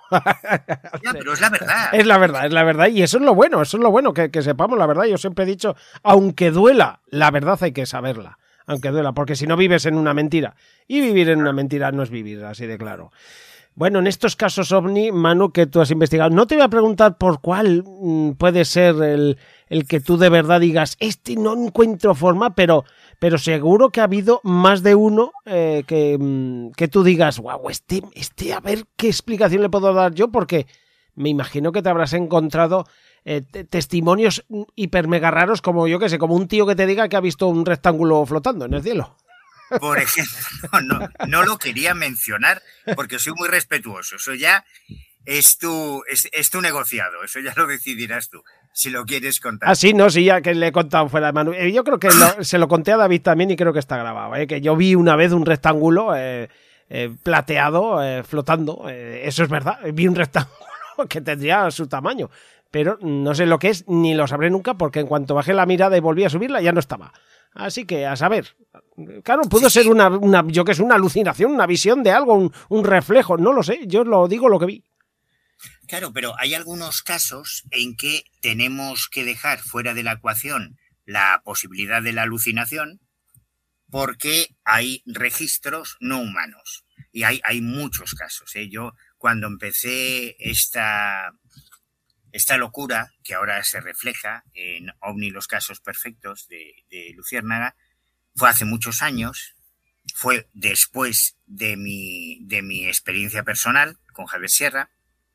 ya, pero es la verdad. Es la verdad, es la verdad. Y eso es lo bueno, eso es lo bueno, que, que sepamos la verdad. Yo siempre he dicho, aunque duela, la verdad hay que saberla. Aunque duela, porque si no vives en una mentira. Y vivir en una mentira no es vivir, así de claro. Bueno, en estos casos ovni, Manu, que tú has investigado, no te voy a preguntar por cuál mmm, puede ser el, el que tú de verdad digas, este no encuentro forma, pero, pero seguro que ha habido más de uno eh, que, mmm, que tú digas, guau, este, este, a ver qué explicación le puedo dar yo, porque me imagino que te habrás encontrado eh, t- testimonios hiper mega raros, como yo que sé, como un tío que te diga que ha visto un rectángulo flotando en el cielo. Por ejemplo, no, no lo quería mencionar porque soy muy respetuoso. Eso ya es tu, es, es tu negociado. Eso ya lo decidirás tú, si lo quieres contar. Ah, sí, no, sí, ya que le he contado fuera de mano. Yo creo que lo, se lo conté a David también y creo que está grabado. ¿eh? Que yo vi una vez un rectángulo eh, eh, plateado eh, flotando. Eh, eso es verdad. Vi un rectángulo que tendría su tamaño. Pero no sé lo que es, ni lo sabré nunca, porque en cuanto bajé la mirada y volví a subirla, ya no estaba. Así que, a saber, claro, pudo ser una, una, yo que es una alucinación, una visión de algo, un, un reflejo, no lo sé, yo lo digo lo que vi. Claro, pero hay algunos casos en que tenemos que dejar fuera de la ecuación la posibilidad de la alucinación porque hay registros no humanos. Y hay, hay muchos casos, ¿eh? Yo, cuando empecé esta... Esta locura, que ahora se refleja en OVNI los casos perfectos de, de Luciérnaga, fue hace muchos años, fue después de mi, de mi experiencia personal con Javier Sierra,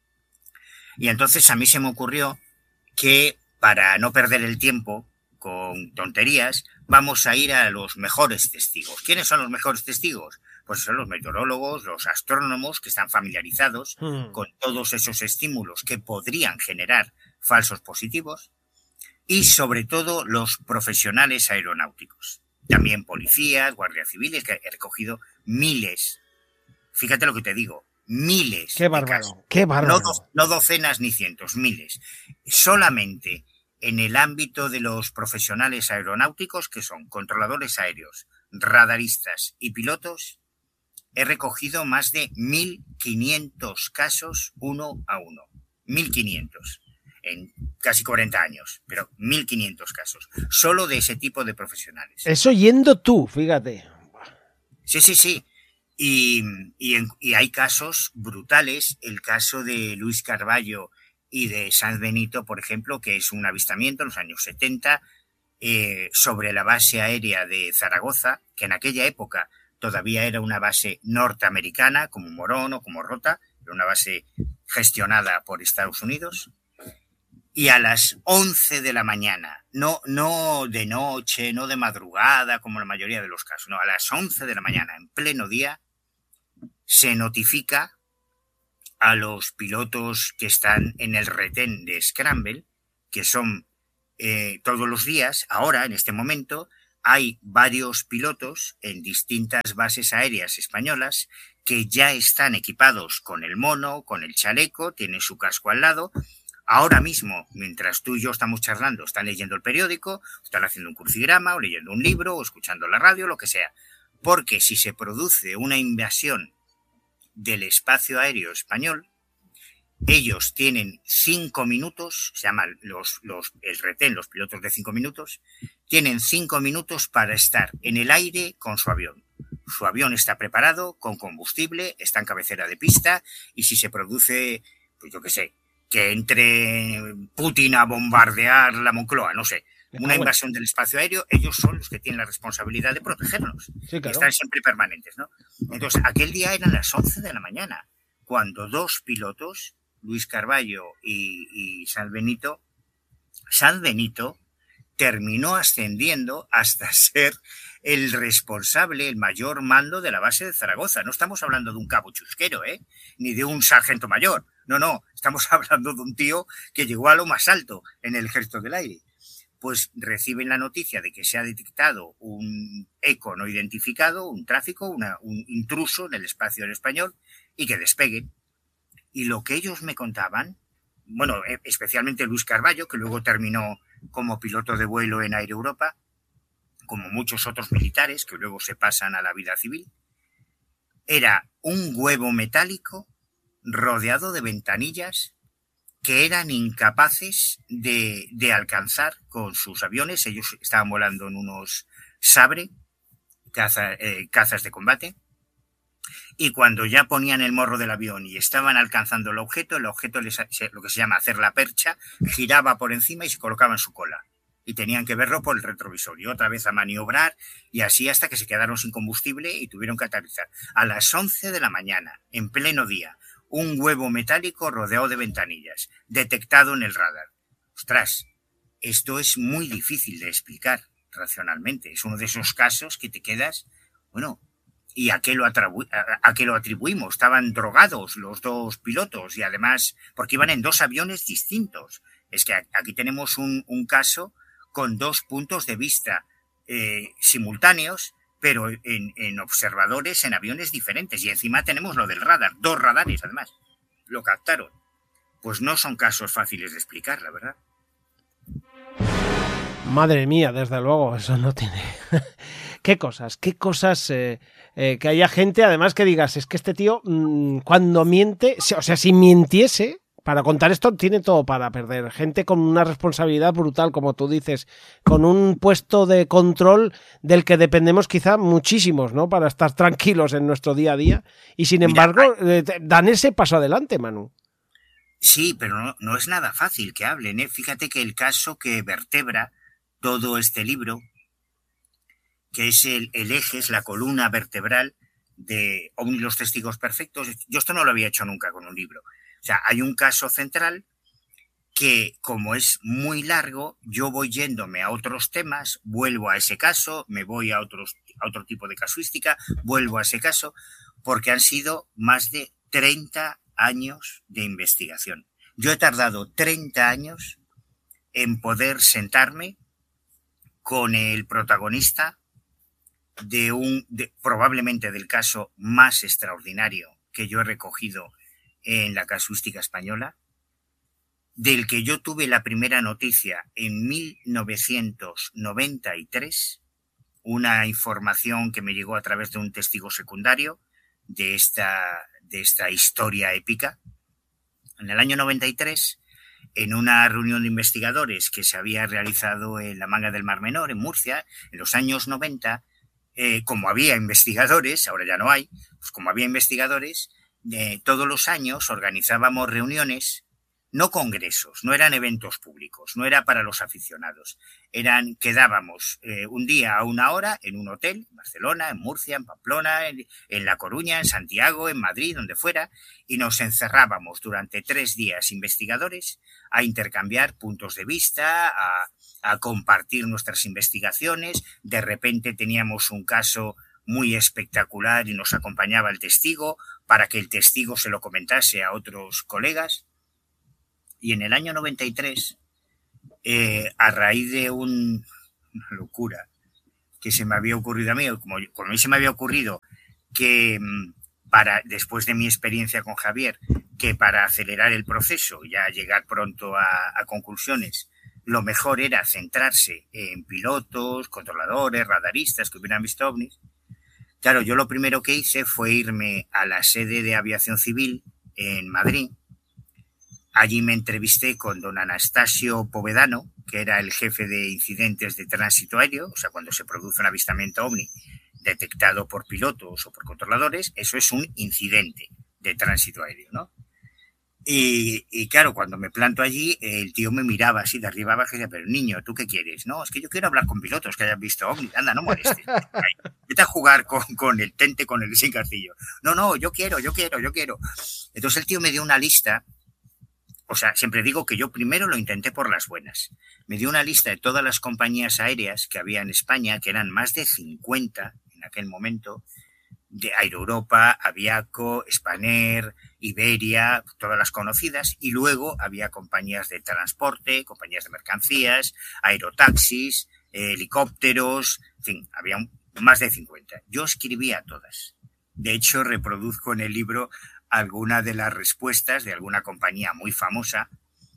y entonces a mí se me ocurrió que para no perder el tiempo con tonterías, vamos a ir a los mejores testigos. ¿Quiénes son los mejores testigos? Pues son los meteorólogos, los astrónomos que están familiarizados mm. con todos esos estímulos que podrían generar falsos positivos y sobre todo los profesionales aeronáuticos. También policías, guardias civiles, que he recogido miles, fíjate lo que te digo, miles. Qué bárbaro, qué bárbaro. No, do, no docenas ni cientos, miles. Solamente en el ámbito de los profesionales aeronáuticos, que son controladores aéreos, radaristas y pilotos, he recogido más de mil quinientos casos uno a uno. mil quinientos en casi cuarenta años, pero mil quinientos casos. Solo de ese tipo de profesionales. Eso yendo tú, fíjate. Sí, sí, sí. Y, y, en, y hay casos brutales. El caso de Luis Carballo y de Sanz Benito, por ejemplo, que es un avistamiento en los años setenta eh, sobre la base aérea de Zaragoza, que en aquella época todavía era una base norteamericana, como Morón o como Rota, era una base gestionada por Estados Unidos. Y a las once de la mañana, no, no de noche, no de madrugada, como la mayoría de los casos, no, a las once de la mañana, en pleno día, se notifica a los pilotos que están en el retén de Scramble, que son eh, todos los días, ahora, en este momento, hay varios pilotos en distintas bases aéreas españolas que ya están equipados con el mono, con el chaleco, tienen su casco al lado. Ahora mismo, mientras tú y yo estamos charlando, están leyendo el periódico, están haciendo un crucigrama, o leyendo un libro, o escuchando la radio, lo que sea. Porque si se produce una invasión del espacio aéreo español, ellos tienen cinco minutos, se llama los, los, el retén, los pilotos de cinco minutos, tienen cinco minutos para estar en el aire con su avión. Su avión está preparado, con combustible, está en cabecera de pista, y si se produce, pues yo qué sé, que entre Putin a bombardear la Moncloa, no sé, una invasión del espacio aéreo, ellos son los que tienen la responsabilidad de protegernos. Sí, claro. Están siempre permanentes, ¿no? Entonces, aquel día eran las once de la mañana, cuando dos pilotos, Luis Carballo y, y Sanz Benito, Sanz Benito terminó ascendiendo hasta ser el responsable, el mayor mando de la base de Zaragoza. No estamos hablando de un cabo chusquero, ¿eh? Ni de un sargento mayor. No, no, estamos hablando de un tío que llegó a lo más alto en el Ejército del Aire. Pues reciben la noticia de que se ha detectado un eco no identificado, un tráfico, una, un intruso en el espacio aéreo español y que despeguen. Y lo que ellos me contaban, bueno, especialmente Luis Carballo, que luego terminó como piloto de vuelo en Air Europa, como muchos otros militares que luego se pasan a la vida civil. Era un huevo metálico rodeado de ventanillas que eran incapaces de, de alcanzar con sus aviones. Ellos estaban volando en unos Sabre, caza, eh, cazas de combate, y cuando ya ponían el morro del avión y estaban alcanzando el objeto, el objeto, les, lo que se llama hacer la percha, giraba por encima y se colocaba en su cola. Y tenían que verlo por el retrovisor y otra vez a maniobrar, y así hasta que se quedaron sin combustible y tuvieron que aterrizar. A las once de la mañana, en pleno día, un huevo metálico rodeado de ventanillas, detectado en el radar. Ostras, esto es muy difícil de explicar racionalmente. Es uno de esos casos que te quedas, bueno, ¿y a qué lo, atribu- a, a qué lo atribuimos? Estaban drogados los dos pilotos y además, porque iban en dos aviones distintos. Es que aquí tenemos un, un caso con dos puntos de vista eh, simultáneos, pero en, en observadores en aviones diferentes. Y encima tenemos lo del radar, dos radares además. Lo captaron. Pues no son casos fáciles de explicar, la verdad. Madre mía, desde luego, eso no tiene... ¿Qué cosas? ¿Qué cosas? Eh, eh, que haya gente, además, que digas, es que este tío, mmm, cuando miente, o sea, si mintiese, para contar esto, tiene todo para perder. Gente con una responsabilidad brutal, como tú dices, con un puesto de control del que dependemos quizá muchísimos, ¿no? Para estar tranquilos en nuestro día a día. Y sin Mira, embargo, eh, dan ese paso adelante, Manu. Sí, pero no, no es nada fácil que hablen, ¿eh? Fíjate que el caso que vertebra todo este libro, que es el, el eje, es la columna vertebral de OVNI, los testigos perfectos. Yo esto no lo había hecho nunca con un libro. O sea, hay un caso central que, como es muy largo, yo voy yéndome a otros temas, vuelvo a ese caso, me voy a, otros, a otro tipo de casuística, vuelvo a ese caso, porque han sido más de treinta años de investigación. Yo he tardado treinta años en poder sentarme con el protagonista de un, de, probablemente del caso más extraordinario que yo he recogido en la casuística española, del que yo tuve la primera noticia en mil novecientos noventa y tres, una información que me llegó a través de un testigo secundario de esta, de esta historia épica. En el año noventa y tres, en una reunión de investigadores que se había realizado en la Manga del Mar Menor, en Murcia, en los años noventa, eh, como había investigadores, ahora ya no hay, pues como había investigadores, eh, todos los años organizábamos reuniones, no congresos, no eran eventos públicos, no era para los aficionados, eran, quedábamos eh, un día a una hora en un hotel, en Barcelona, en Murcia, en Pamplona, en, en La Coruña, en Santiago, en Madrid, donde fuera, y nos encerrábamos durante tres días investigadores a intercambiar puntos de vista, a, a compartir nuestras investigaciones. De repente teníamos un caso muy espectacular y nos acompañaba el testigo para que el testigo se lo comentase a otros colegas. Y en el año noventa y tres, eh, a raíz de un, una locura que se me había ocurrido a mí, como, como a mí se me había ocurrido que para, después de mi experiencia con Javier, que para acelerar el proceso y ya llegar pronto a, a conclusiones, lo mejor era centrarse en pilotos, controladores, radaristas que hubieran visto ovnis. Claro, yo lo primero que hice fue irme a la sede de Aviación Civil en Madrid. Allí me entrevisté con don Anastasio Povedano, que era el jefe de incidentes de tránsito aéreo, o sea, cuando se produce un avistamiento ovni detectado por pilotos o por controladores, eso es un incidente de tránsito aéreo, ¿no? Y, y claro, cuando me planto allí, el tío me miraba así de arriba abajo y decía, pero niño, ¿tú qué quieres? No, es que yo quiero hablar con pilotos que hayan visto ovni. Anda, no molestes. Vete a jugar con, con el tente, con el sin castillo. No, no, yo quiero, yo quiero, yo quiero. Entonces el tío me dio una lista. O sea, siempre digo que yo primero lo intenté por las buenas. Me dio una lista de todas las compañías aéreas que había en España, que eran más de cincuenta en aquel momento, de Air Europa, Aviaco, Spanair, Iberia, todas las conocidas, y luego había compañías de transporte, compañías de mercancías, aerotaxis, eh, helicópteros, en fin, había un, más de cincuenta. Yo escribía todas. De hecho, reproduzco en el libro alguna de las respuestas de alguna compañía muy famosa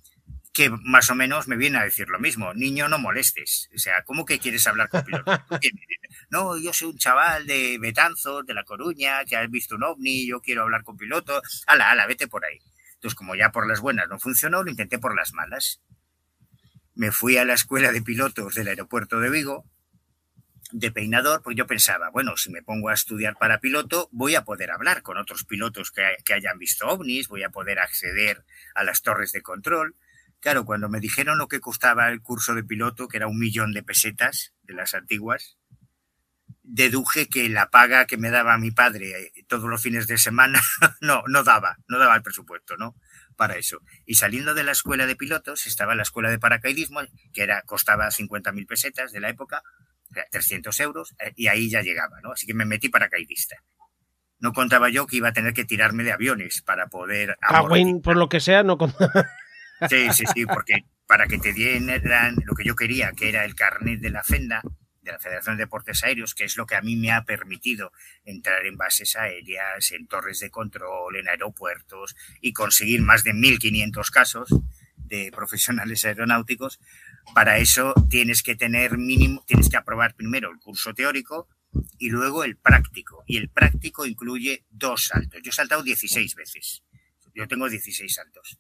que más o menos me viene a decir lo mismo. Niño, no molestes. O sea, ¿cómo que quieres hablar con pilotos? No, yo soy un chaval de Betanzos, de La Coruña, que has visto un ovni, yo quiero hablar con pilotos. Ala, ala, vete por ahí. Entonces, como ya por las buenas no funcionó, lo intenté por las malas. Me fui a la escuela de pilotos del aeropuerto de Vigo, de peinador, porque yo pensaba, bueno, si me pongo a estudiar para piloto, voy a poder hablar con otros pilotos que, que hayan visto ovnis, voy a poder acceder a las torres de control. Claro, cuando me dijeron lo que costaba el curso de piloto, que era un millón de pesetas de las antiguas, deduje que la paga que me daba mi padre todos los fines de semana no, no daba, no daba el presupuesto, ¿no? Para eso. Y saliendo de la escuela de pilotos estaba la escuela de paracaidismo, que era, costaba cincuenta mil pesetas de la época, o sea, trescientos euros, y ahí ya llegaba, ¿no? Así que me metí paracaidista. No contaba yo que iba a tener que tirarme de aviones para poder... Cagüín, por lo que sea, no contaba. Sí, sí, sí, porque para que te dieran lo que yo quería, que era el carnet de la FENDA, de la Federación de Deportes Aéreos, que es lo que a mí me ha permitido entrar en bases aéreas, en torres de control, en aeropuertos y conseguir más de mil quinientos casos de profesionales aeronáuticos. Para eso tienes que tener mínimo, tienes que aprobar primero el curso teórico y luego el práctico. Y el práctico incluye dos saltos. Yo he saltado dieciséis veces. Yo tengo dieciséis saltos.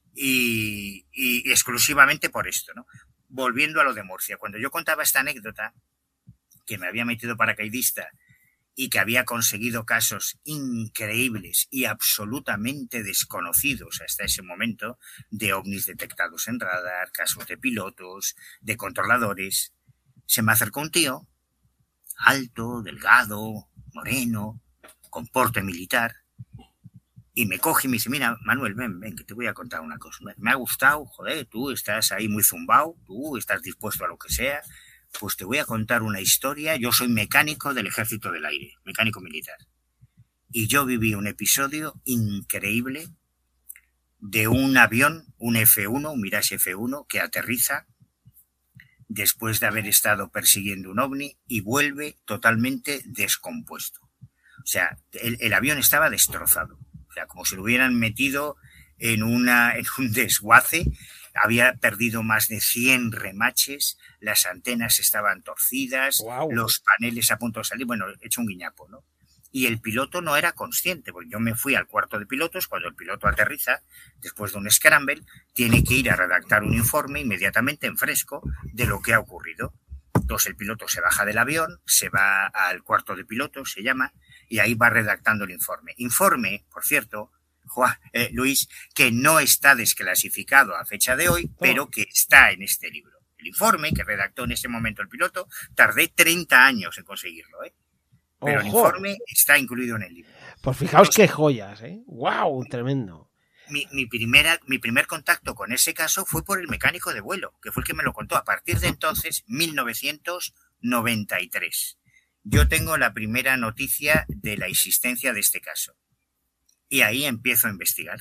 Y, y, y exclusivamente por esto, ¿no? Volviendo a lo de Murcia, cuando yo contaba esta anécdota, que me había metido paracaidista y que había conseguido casos increíbles y absolutamente desconocidos hasta ese momento, de ovnis detectados en radar, casos de pilotos, de controladores, se me acercó un tío, alto, delgado, moreno, con porte militar, y me coge y me dice, mira, Manuel, ven, ven, que te voy a contar una cosa. Me ha gustado, joder, tú estás ahí muy zumbao, tú estás dispuesto a lo que sea, pues te voy a contar una historia. Yo soy mecánico del Ejército del Aire, mecánico militar. Y yo viví un episodio increíble de un avión, un F uno, un Mirage F uno, que aterriza después de haber estado persiguiendo un ovni y vuelve totalmente descompuesto. O sea, el, el avión estaba destrozado. O sea, como si lo hubieran metido en, una, en un desguace, había perdido más de cien remaches, las antenas estaban torcidas, wow. Los paneles a punto de salir, bueno, he hecho un guiñapo, ¿no? Y el piloto no era consciente, porque yo me fui al cuarto de pilotos, cuando el piloto aterriza, después de un scramble, tiene que ir a redactar un informe inmediatamente en fresco de lo que ha ocurrido. Entonces el piloto se baja del avión, se va al cuarto de pilotos, se llama, y ahí va redactando el informe. Informe, por cierto, Juan, eh, Luis, que no está desclasificado a fecha de hoy, pero que está en este libro. El informe que redactó en ese momento el piloto, tardé treinta años en conseguirlo, ¿eh? Pero Ojo. El informe está incluido en el libro. Pues fijaos entonces, qué joyas, ¿eh? ¡Wow! Tremendo. Mi, mi, primera, mi primer contacto con ese caso fue por el mecánico de vuelo, que fue el que me lo contó. A partir de entonces, mil novecientos noventa y tres. Yo tengo la primera noticia de la existencia de este caso. Y ahí empiezo a investigar.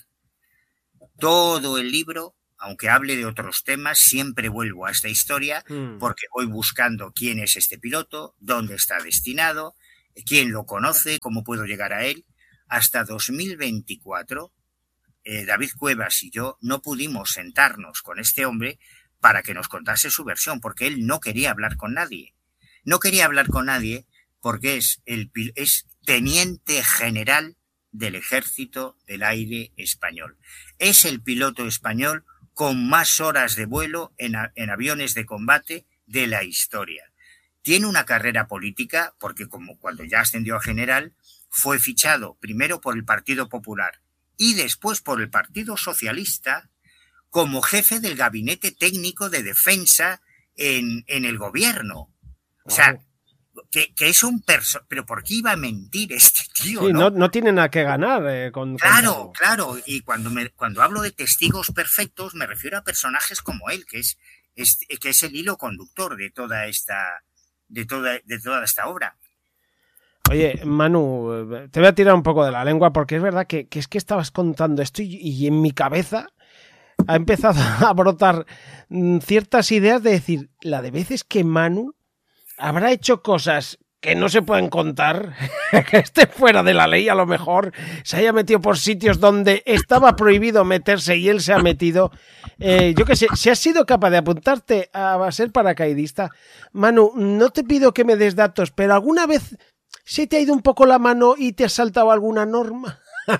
Todo el libro, aunque hable de otros temas, siempre vuelvo a esta historia mm. porque voy buscando quién es este piloto, dónde está destinado, quién lo conoce, cómo puedo llegar a él. Hasta dos mil veinticuatro, eh, David Cuevas y yo no pudimos sentarnos con este hombre para que nos contase su versión, porque él no quería hablar con nadie. No quería hablar con nadie porque es, el, es teniente general del Ejército del Aire Español. Es el piloto español con más horas de vuelo en, a, en aviones de combate de la historia. Tiene una carrera política porque, como cuando ya ascendió a general, fue fichado primero por el Partido Popular y después por el Partido Socialista como jefe del Gabinete Técnico de Defensa en, en el gobierno. O sea, que, que es un perso... Pero ¿por qué iba a mentir este tío? Sí, no, no, no tiene nada que ganar. Eh, con, claro, con... claro. Y cuando, me, cuando hablo de testigos perfectos, me refiero a personajes como él, que es, es, que es el hilo conductor de toda esta, de toda, de toda esta obra. Oye, Manu, te voy a tirar un poco de la lengua porque es verdad que, que es que estabas contando esto y, y en mi cabeza ha empezado a brotar ciertas ideas de decir, la de veces que Manu habrá hecho cosas que no se pueden contar, que esté fuera de la ley, a lo mejor se haya metido por sitios donde estaba prohibido meterse y él se ha metido. Eh, yo qué sé, si has sido capaz de apuntarte a ser paracaidista, Manu, no te pido que me des datos, pero ¿alguna vez se te ha ido un poco la mano y te has saltado alguna norma?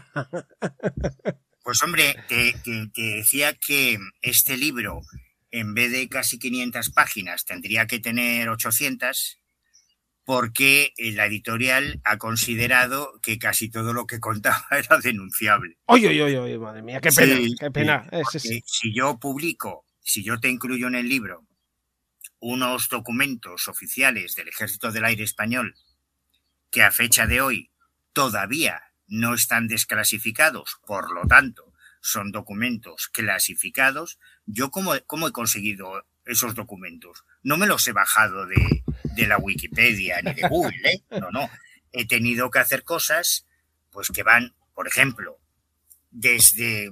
Pues hombre, te, te, te decía que este libro, en vez de casi quinientas páginas, tendría que tener ochocientas, porque la editorial ha considerado que casi todo lo que contaba era denunciable. Oye, oye, oye, madre mía, qué pena, sí, qué pena. Sí, es, es... Si yo publico, si yo te incluyo en el libro unos documentos oficiales del Ejército del Aire Español que a fecha de hoy todavía no están desclasificados, por lo tanto, son documentos clasificados, ¿yo cómo, cómo he conseguido esos documentos? No me los he bajado de, de la Wikipedia ni de Google, ¿eh? No, no. He tenido que hacer cosas, pues que van, por ejemplo, desde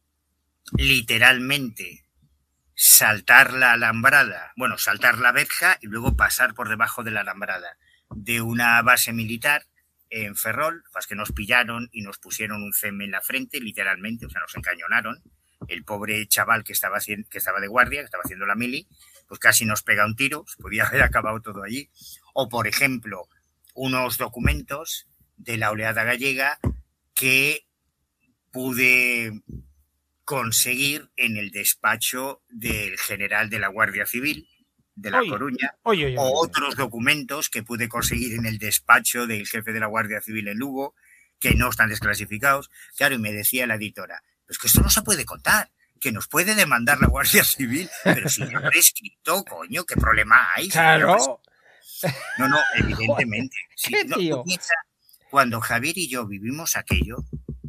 literalmente saltar la alambrada, bueno, saltar la verja y luego pasar por debajo de la alambrada de una base militar en Ferrol, pues que nos pillaron y nos pusieron un C M en la frente, literalmente, o sea, nos encañonaron. El pobre chaval que estaba, haciendo, que estaba de guardia, que estaba haciendo la mili, pues casi nos pega un tiro, se podía haber acabado todo allí. O, por ejemplo, unos documentos de la oleada gallega que pude conseguir en el despacho del general de la Guardia Civil de La oye, Coruña, oye, oye, o oye. Otros documentos que pude conseguir en el despacho del jefe de la Guardia Civil en Lugo, que no están desclasificados. Claro, y me decía la editora, pues que esto no se puede contar, que nos puede demandar la Guardia Civil, pero si yo he escrito, coño, ¿qué problema hay? Claro. No, no, evidentemente. Si, no, tú piensa, cuando Javier y yo vivimos aquello,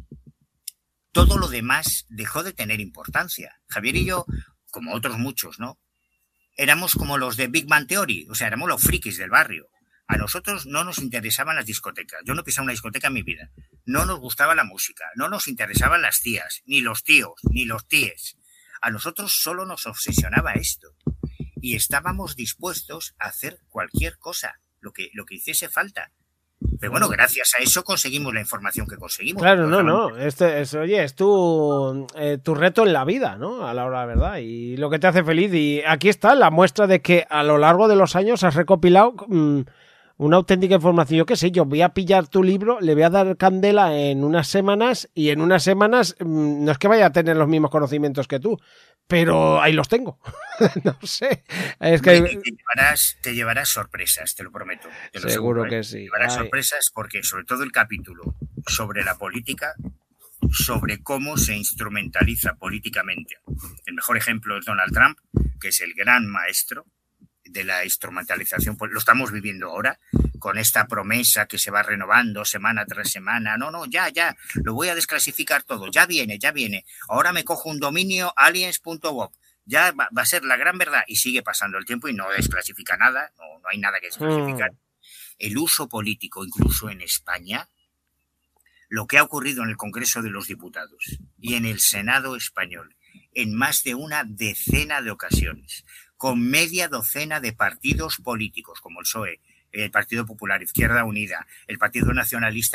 todo lo demás dejó de tener importancia. Javier y yo, como otros muchos, ¿no? Éramos como los de Big Bang Theory, o sea, éramos los frikis del barrio. A nosotros no nos interesaban las discotecas. Yo no pisaba una discoteca en mi vida. No nos gustaba la música. No nos interesaban las tías, ni los tíos, ni los tíes. A nosotros solo nos obsesionaba esto. Y estábamos dispuestos a hacer cualquier cosa, lo que, lo que hiciese falta. Pero bueno, gracias a eso conseguimos la información que conseguimos. Claro, no, no. Este, es, oye, es tu, eh, tu reto en la vida, ¿no? A la hora de la verdad. Y lo que te hace feliz. Y aquí está la muestra de que a lo largo de los años has recopilado mmm, una auténtica información. Yo qué sé, yo voy a pillar tu libro, le voy a dar candela en unas semanas y en unas semanas mmm, no es que vaya a tener los mismos conocimientos que tú, pero ahí los tengo. No sé. Es que... te, llevarás, te llevarás sorpresas, te lo prometo. Te lo Seguro aseguro, que ¿eh? sí. Te llevarás Ay. sorpresas porque sobre todo el capítulo sobre la política, sobre cómo se instrumentaliza políticamente. El mejor ejemplo es Donald Trump, que es el gran maestro de la instrumentalización. Lo estamos viviendo ahora con esta promesa que se va renovando semana tras semana. No, no, ya, ya, lo voy a desclasificar todo. Ya viene, ya viene. Ahora me cojo un dominio aliens punto gov. Ya va, va a ser la gran verdad. Y sigue pasando el tiempo y no desclasifica nada. No, no hay nada que desclasificar. Mm. El uso político, incluso en España, lo que ha ocurrido en el Congreso de los Diputados y en el Senado español, en más de una decena de ocasiones, con media docena de partidos políticos como el P S O E, el Partido Popular, Izquierda Unida, el Partido Nacionalista